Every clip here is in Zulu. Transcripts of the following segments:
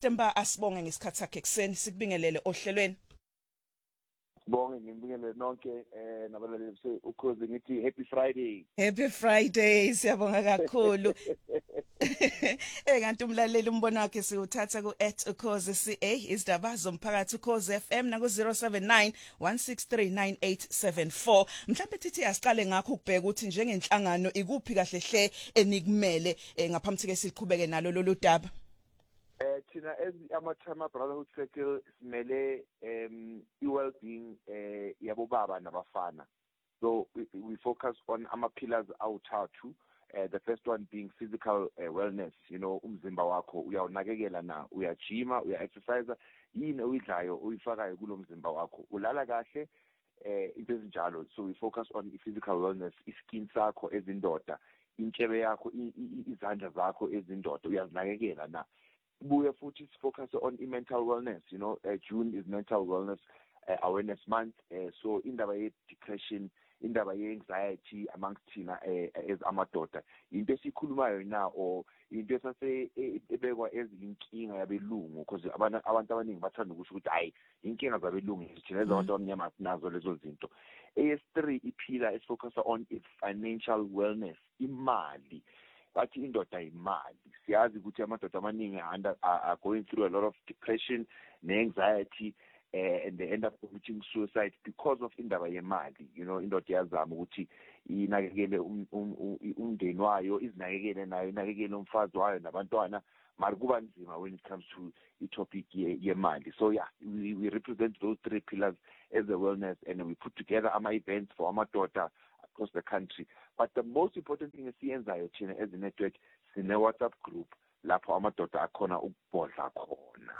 Themba asibonge ngesikhathi sakhe ekseni sikubingelele ohlelweni. Bonke ngibingelele nonke nabalaleli ukhozi ngithi happy Friday. Happy Friday siyabonga kakhulu. Kanti umlaleli umbono wakhe siuthatha ku @ukhozi.ca isidaba zomphakathi ukhozi FM na ku 0791639874. Mhlawumbe thithi asiqale ngakho ukubheka ukuthi njengenhlangano ikuphi kahle hle enikumele ngaphambi ke siqhubeke nalo lolu daba. Thina as ama brotherhood circle simele i-well-being yabo baba nabafana. So we focus on ama pillars awuthathu. The first one being physical wellness, umzimba wakho uyawunakekela na, uyajima, uya-exercise, yini oyidlayo uyifakayo kulo mzimba wakho, ulala kahle, into ezinjalo. So we focus on physical wellness, iskin sakho ezindoda, intshebe yakho, izandla zakho ezindoda uyazinakekela na. We futhi focus on mental wellness. June is mental wellness awareness month. So indaba ye-depression, indaba ye-anxiety amongst thina as amadoda, into esikhulumayo na or into esase ebekwa ezinkinga yabelungu, because abantu abaningi bathanda ukusho ukuthi hayi inkinga zabelungu thina ezabantu abamnyama nazo lezo zinto. AS3 iphila esifocus on its financial wellness, imali. Bathi indoda imali. Siyazi ukuthi amadoda amaningi are going through a lot of depression ne-anxiety and they end up committing suicide because of indaba yemali. Indoda iyazama ukuthi inakekele umndeni wayo, izinakekele nayo, inakekele umfazi wayo nabantwana, mara kuba nzima when it comes to the topic yemali. So yeah, we represent those three pillars as a wellness, and we put together ama events for amadoda across the country. But the most important thing is siyenzayo thina as a network, sine WhatsApp group lapho amadoda akhona ukubhodla khona.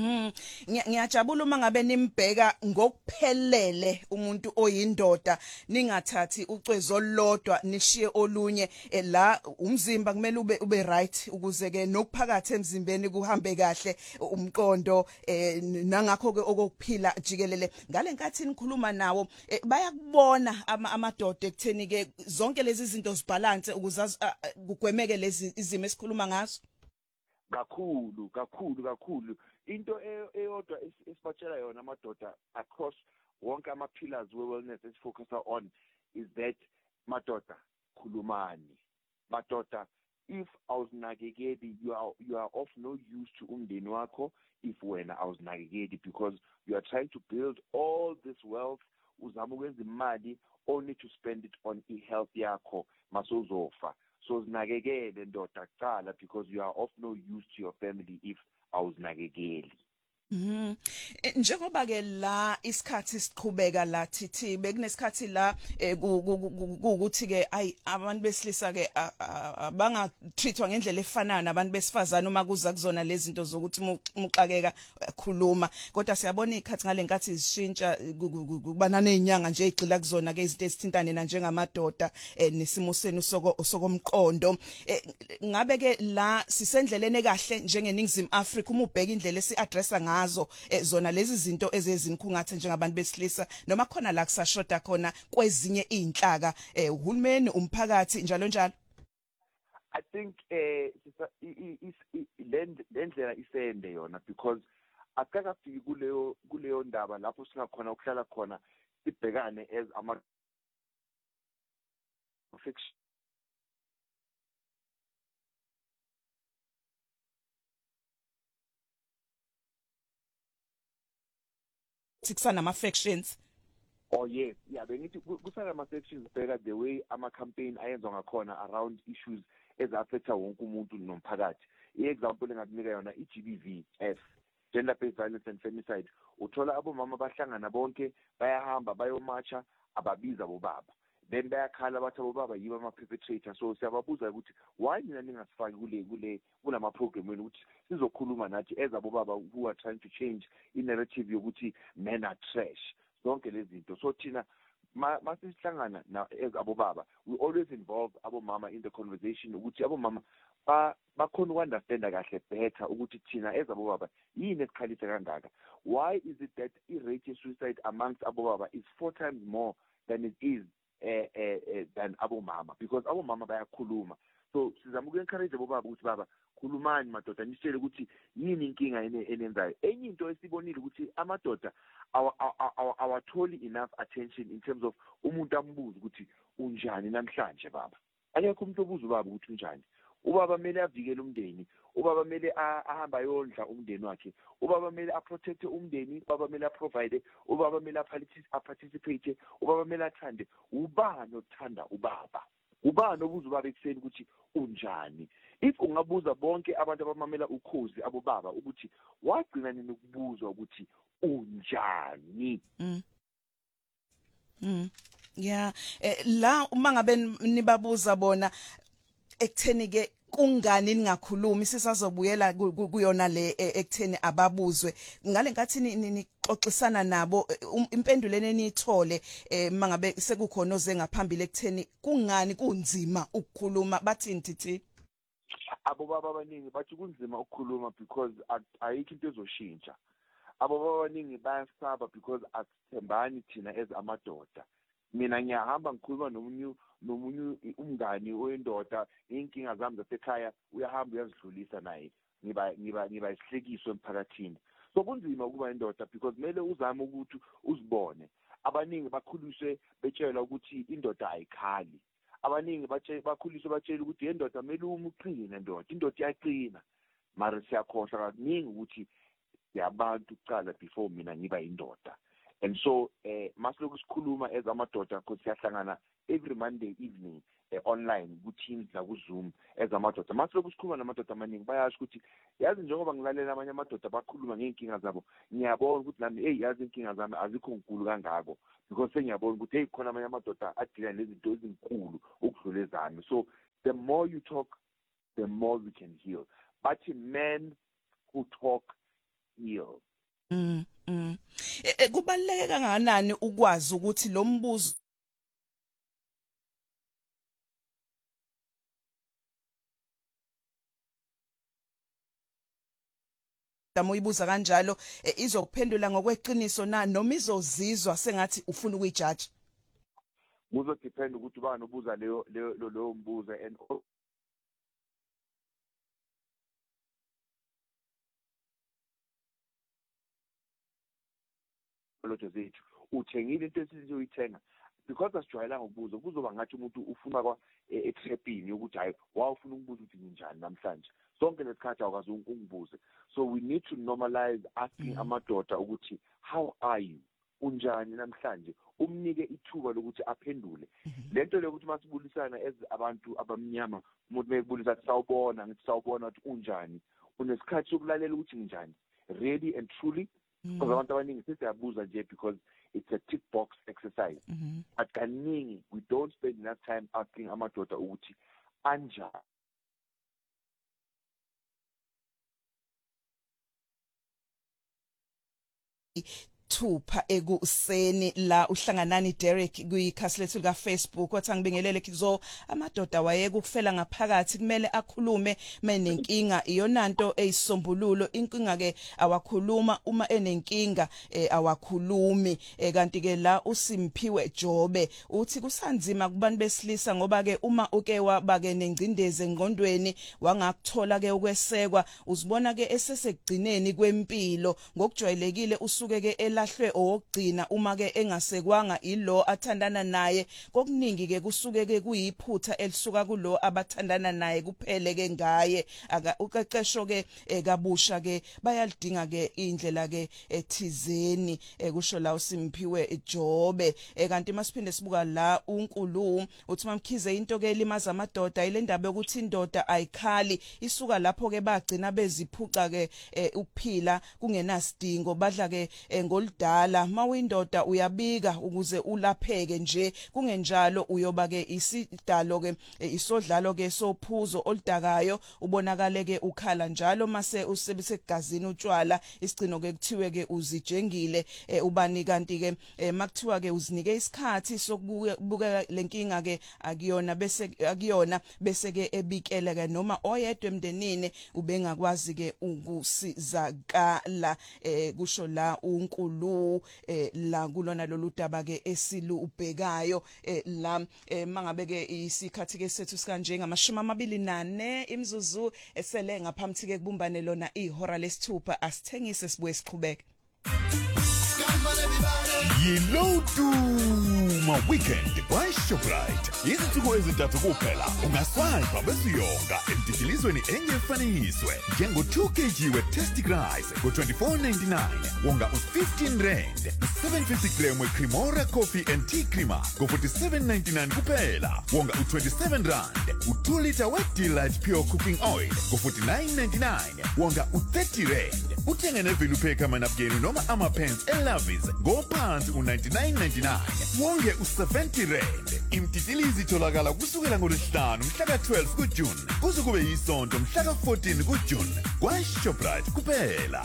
Ngiyajabula uma ngabe nimbheka ngokuphelele umuntu oyindoda, ningathathi ucwezo olodwa nishiye olunye. La umzimba kumele ube right ukuze ke nokuphakathi emzimbeni kuhambe kahle, umqondo nangakho ke okuphila jikelele. Ngale nkathi nikhuluma nawo bayakubona amadoda ekutheni ke zonke lezi zinto zibalance ukuze kugwemeke lezi izimo esikhuluma ngazo. Kakhulu into eyodwa esibatshela yona amadoda across wonke ama pillars we-wellness esifocus on is that madoda khulumani. Madoda, if awuzinakekeli, you are of no use to umndeni wakho if wena awuzinakekeli, because you are trying to build all this wealth, uzama ukwenza imali only to spend it on i-health yakho masozofa. So zinakekele ndoda kuqala, because you are of no use to your family if awuzinakekeli. Njengoba ke la isikhathi siqhubeka la thithi bekunesikhathi la ukuthi ke abantu besilisa ke banga treatwa ngendlela efanayo nabantu besifazana uma kuza kuzona lezi zinto zokuthi muqakeka khuluma, kodwa siyabona ikhathi ngalenkathi zishintsha kubana nezinyanga nje egcila kuzona ke izinto ezithintane na njengamadoda nesimo senu sokomqondo. Ngabe ke la sisendlelene kahle njengeNingizimu Afrika uma ubheka indlela esi addressa ngazo zona lezi zinto ezezinikhungathe njengabantu besilisa, noma khona la kusashoda khona kwezinye inhlaka, uhulumeni, umphakathi njalo. I think lendlela isende yona, because akakafiki kuleyo ndaba lapho singakhona ukuhlala khona sibhekane as ama fiction. Sikusana ama factions. Oh yes, yeah, bengithi kusana ama sections bheka the way ama campaign ayenziwa ngakhona around issues ezaffecta wonke umuntu nomphakathi. I-example engakunika yona i-GBVF, gender based violence and femicide. Uthola abomama bahlangana bonke bayahamba bayomarcha, ababiza bobaba, then bayakhala bathi bobaba yibo ama perpetrator. So siyababuza ukuthi why nina ningasifaki kulama program wenu ukuthi sizokhuluma nathi as abobaba who are trying to change in narrative yokuthi men are trash, zonke lezi zinto. So thina masisihlangana na as abobaba, we always involve abomama in the conversation ukuthi abomama bakhona ukunderstanda kahle better ukuthi thina as abobaba yini esikhalisa kangaka. Why is it that i-rate of suicide amongst abobaba is 4 times more than it is than abomama? Because abomama bayakhuluma. So sizama uku-encourage abobaba ukuthi baba khulumani madoda nitshele ukuthi yini inkinga enenzayo. Enye into esibonile ukuthi amadoda awatholi enough attention in terms of umuntu ambuza ukuthi unjani namhlanje baba. Akekho umuntu obuza ubaba ukuthi unjani. Ubaba kumele avikele umndeni, ubaba kumele ahamba yondla umndeni wakhe, ubaba kumele aprotecte umndeni, ubaba kumele aprovide, ubaba kumele aparticipate, ubaba kumele athande. Ubani othanda ubaba? Ubani obuza ubaba ekuseni ukuthi unjani? If ungabuza bonke abantu abamamela ukhozi abobaba ukuthi wagcina nini ukubuzwa ukuthi unjani? Yeah, la uma ngabe nibabuza bona ekutheni ke kungani ningakhulumi sisazobuyela kuyona le ekutheni ababuzwe ngale nkathi nixoxisana nabo impendulo enithole mangabe sekukhona oze ngaphambili ekutheni kungani kunzima ukukhuluma bathini thithi abobaba abaningi bathi kunzima ukukhuluma because ayikho into ezoshintsha. Abobaba abaningi bayasaba because asithembani thina as amadoda. Mina ngiyahamba ngikhuluma nomunye umngani oyendoda inkinga zami zasekhaya uyahamba uyazidlulisa naye ngiba isihlekiso emphakathini. So kunzima ukuba indoda because kumele uzame ukuthi uzibone. Abaningi bakhuliswe betshela ukuthi indoda ayikhali. Abaningi bakhuliswe batshela ukuthi indoda kumele uqine indoda iyaqina. Mara siyakhohlwa kaningi ukuthi yabantu kuqala before mina ngiba indoda. And so masiloku sikhuluma as amadoda because siyahlangana every Monday evening online ku Teams la ku Zoom as amadoda. Masiloku sikhuluma namadoda amaningi bayasho ukuthi yazi njengoba ngilalela abanye amadoda bakhuluma ngeenkinga zabo ngiyabona ukuthi nami yazi inkinga zami azikho nkulu kangako because sengiyabona ukuthi khona abanye amadoda adila nezinto ezinkulu ukudlula ezami. So the more you talk the more we can heal. But men who talk heal. Kubaluleke kangakanani ukwazi ukuthi lo mbuzo uyibuza kanjalo izokuphendula ngokweqiniso noma izozizwa sengathi ufuna ukuyijaji? Kuzodepend ukuthi ubani ubuza leyo mbuzo and lojo zethu uthengile into esizoyithenga because asijwayelanga ukubuza kuzoba ngathi umuntu ufuna kwa etrapini ukuthi hayi wawufuna ukubuza ukuthi njani namhlanje sonke lesikhathi awukazi ungibuze. So we need to normalize asking amadoda ukuthi how are you, unjani namhlanje, umnike ithuba lokuthi aphendule. Lento le ukuthi masibulisana as abantu abamnyama umuntu mebulisa sawubona ngithi sawubona ukuthi unjani, unesikhathi sokulalela ukuthi njani really and truly. Because abantu abaningi siyabuza nje because it's a tick box exercise. But kaningi we don't spend enough time asking amadoda ukuthi anja thupha ekuseni la uhlanganani Derek kuyikhasi lethu ka Facebook wathi ngibingelele kizo amadoda wayekufela ngaphakathi kumele akhulume menenkinga iyonanto eyisombululo inkinga ke awakhuluma uma enenkinga awakhulumi kanti ke la uSimphiwe Jobe uthi kusanzima kubantu besilisa ngoba ke uma uke wabake nengcindeze engqondweni wangakuthola ke ukwesekwa uzibona ke esesekugcineni kwempilo ngokujwayelekile usuke ke lahlwe okugcina uma ke engasekwanga ilo athandana naye kokuningi ke kusuke ke kuyiphutha elisuka kulo abathandana naye kuphele ke ngaye uqeqesho ke kabusha ke bayalidinga ke indlela ke ethizeni kusho la uSimphiwe Jobe kanti masiphinde sibuka la uNkulunkulu uthi mamkhize into ke limaza amadoda ile ndaba yokuthi indoda ayikhali isuka lapho ke bagcina beziphuca ke ukuphila kungenasidingo badla ke ngolidala mawindoda uyabika ukuze ulapheke nje kungenjalo uyoba ke isidalo ke isodlalo ke sophuzo olidakayo ubonakale ke ukhala njalo mase usebesegazini utshwala isigcino ke kuthiwe ke uzijengile ubani kanti ke makuthiwa ke uzinike isikhathi sokubuka lenkinga ke akuyona bese ke ebikele ke noma oyedwa emndenini ubengakwazi ke ukusizakala kusho la uNkulunkulu kakhulu la kulona lolu daba ke esilubhekayo la mangabe ke isikhathi ke sethu sikanje ngama24 imzuzu esele ngaphambi ke kubumbane lona ihora lesithupha asithengise sibuye siqhubeke Yilotu ma weekend by Shoprite. Izinsuku ezintathu kuphela ungaswipe bese uyonga emdidilizweni engefaniswe. Njengo 2 kg we Tasty Rice go 24.99 wonga u15 rand. 750 gram we Cremora coffee and tea creamer go 47.99 kuphela. Wonga u27 rand. U2 liter we Delight pure cooking oil go 49.99 wonga u30 rand. Uthenga nevelu pack amanapkeni noma ama-pants eLovis ngophansi u99.99 wonge u70 rand. Imtitilizi itholakala kusukela ngoLwesihlanu mhla ka12 kuJune kuze kube yisonto mhla ka14 kuJune kwaShoprite kuphela.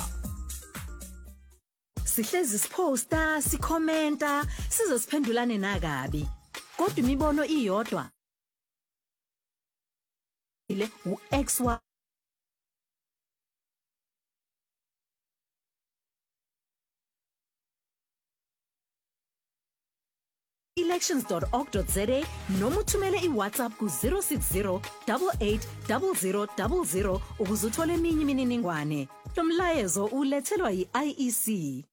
Sihlezi siposta, sikhomenta, sizosiphendulane nakabi. Kodwa imibono iyodwa. Ile uXY elections.org.za noma uthumele iWhatsApp ku 060 88 0000 ukuze uthole eminye imininingwane. Lo mlayezo ulethelwa yiIEC.